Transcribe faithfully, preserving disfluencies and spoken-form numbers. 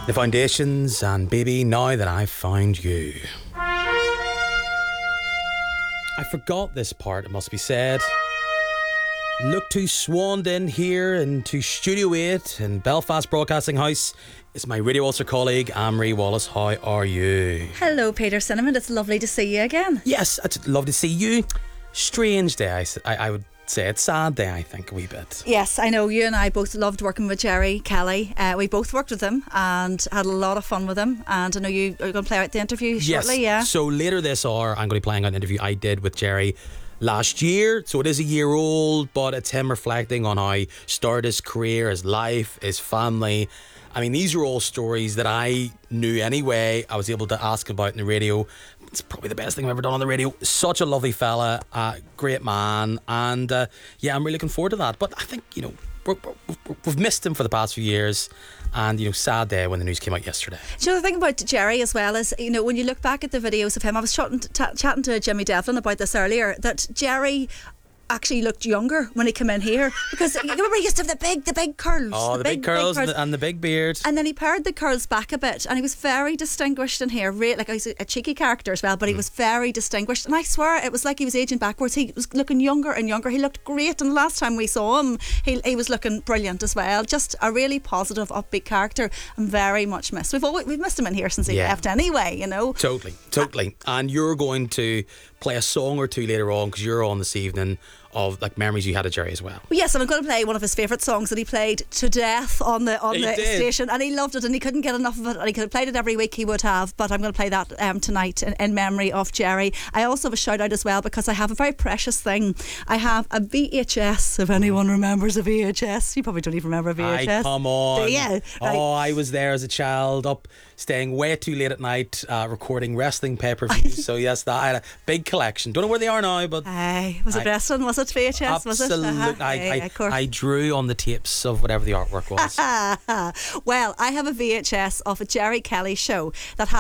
The Foundations and Baby, Now That I've Found You. I forgot this part, it must be said. Look to swanned in here into Studio eight in Belfast Broadcasting House. It's my Radio Ulster colleague, Anne-Marie Wallace. How are you? Hello, Peter Cinnamon. It's lovely to see you again. Yes, it's lovely to see you. Strange day, I, I, I would say. It's sad day, I think, a wee bit. Yes, I know you and I both loved working with Jerry Kelly. Uh, we both worked with him and had a lot of fun with him. And I know you are going to play out the interview shortly, yes. yeah? So later this hour, I'm going to be playing out an interview I did with Jerry last year. So it is a year old, but it's him reflecting on how he started his career, his life, his family. I mean, these are all stories that I knew anyway. I was able to ask about in the radio. It's probably the best thing I've ever done on the radio. Such a lovely fella, uh, great man, and uh, yeah, I'm really looking forward to that. But I think, you know, we're, we're, we've missed him for the past few years, and, you know, sad day when the news came out yesterday. Do you know the thing about Jerry as well is, you know, when you look back at the videos of him, I was chatting to, t- chatting to Jimmy Devlin about this earlier, that Jerry actually looked younger when he came in here, because you remember he used to have the big the big curls oh the, the big, big curls, big curls. And, the, and the big beard, and then he pared the curls back a bit and he was very distinguished in here, really, like he's a cheeky character as well, but mm. he was very distinguished, and I swear it was like he was aging backwards. He was looking younger and younger. He looked great, and the last time we saw him he, he was looking brilliant as well. Just a really positive, upbeat character, and very much missed. We've always, we've missed him in here since he yeah. left anyway, you know. Totally, totally. Uh, and you're going to play a song or two later on, because you're on this evening, of like memories you had of Jerry as well. well yes, and I'm going to play one of his favourite songs that he played to death on the on he the did. station, and he loved it and he couldn't get enough of it, and he could have played it every week, he would have, but I'm going to play that um, tonight in, in memory of Jerry. I also have a shout out as well, because I have a very precious thing. I have a V H S, if anyone remembers a V H S. You probably don't even remember a V H S. Aye, come on. Yeah. Oh, I was there as a child, up staying way too late at night, uh, recording wrestling pay-per-views. So yes, that, I had a big collection. Don't know where they are now, but Aye, was it I, wrestling? Was it V H S? Was absolutely. Uh-huh. I, Aye, I, of course. I drew on the tapes of whatever the artwork was. Well, I have a V H S of a Jerry Kelly show that